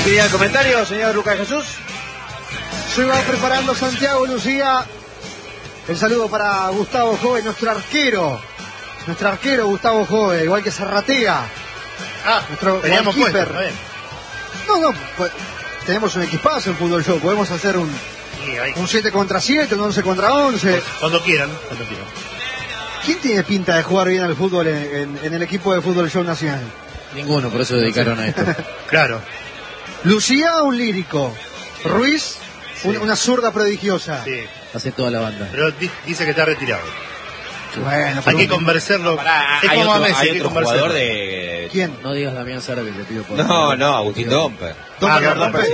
¿Quería comentario, señor Lucas Jesús? Se va preparando Santiago Lucía. El saludo para Gustavo Jove, nuestro arquero. Nuestro arquero Gustavo Jove, igual que Zarratea. Nuestro teníamos puesto, goalkeeper. No, pues, tenemos un equipazo en Fútbol Show. Podemos hacer un 7 contra 7, un 11 contra 11. Cuando quieran. ¿Quién tiene pinta de jugar bien al fútbol en el equipo de Fútbol Show Nacional? Ninguno, por eso dedicaron a esto. Claro. Lucía, un lírico. Ruiz, una zurda prodigiosa. Sí. Hace toda la banda. Pero dice que está retirado. Bueno, hay que convencerlo. Es como a Messi, hay otro jugador de... ¿Quién? No digas Damián Sara, que te pido por No, Agustín Domper. Domper.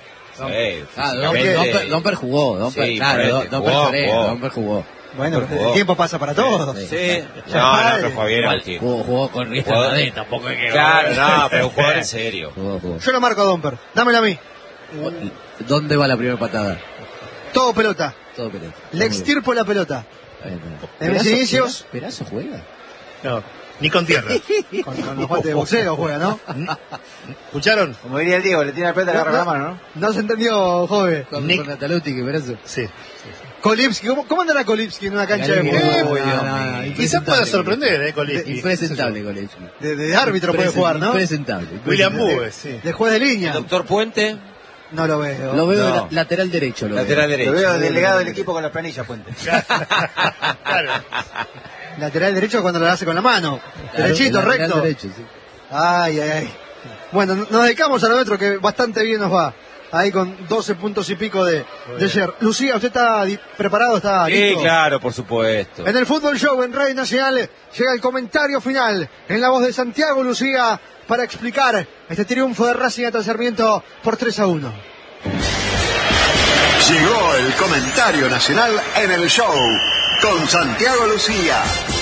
Domper jugó. Domper jugó. Bueno, el tiempo pasa para todos. Sí. No, fue bien Agustín. Jugó con Riestra Madrid, tampoco es que... Claro, no, pero un jugador en serio. Jugó. Yo lo marco a Domper. Dámelo a mí. ¿Dónde va la primera patada? Todo pelota. Todo pelota. Le extirpo la pelota. En mis inicios... ¿Perazo juega? No, ni con tierra. Con los guantes de boxeo juega, ¿no? ¿Escucharon? Como diría el Diego, le tiene la pelota y agarra la mano, ¿no? No se entendió, joven. Con Nataluti, que Perazo. Sí. Kolipski, ¿cómo andará Kolipski en una cancha de fútbol? Quizás pueda sorprender, Kolipski. Impresentable, Kolipski. De árbitro puede jugar, ¿no? Impresentable. William Búez, sí. De juez de línea. Doctor Puente. No lo veo. Lo veo de lateral derecho. Lateral derecho. Lo veo delegado del equipo con las planillas, Puente. Claro. Lateral derecho cuando lo hace con la mano. Derechito, recto. Derecho, sí. Ay. Bueno, nos dedicamos a lo nuestro, que bastante bien nos va. Ahí con 12 puntos y pico de ayer. Lucía, ¿usted está preparado? ¿Está listo? Sí, claro, por supuesto. En el Fútbol Show, en Radio Nacional, llega el comentario final en la voz de Santiago Lucía para explicar este triunfo de Racing ante Sarmiento por 3-1. Llegó el comentario nacional en el show con Santiago Lucía.